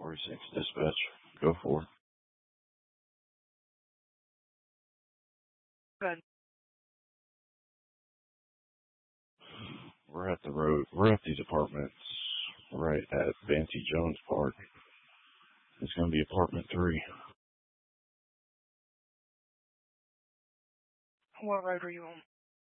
46 dispatch. Go for it. Good. We're at the road. We're at these apartments right at Fancy Jones Park. It's going to be apartment 3. What road are you on?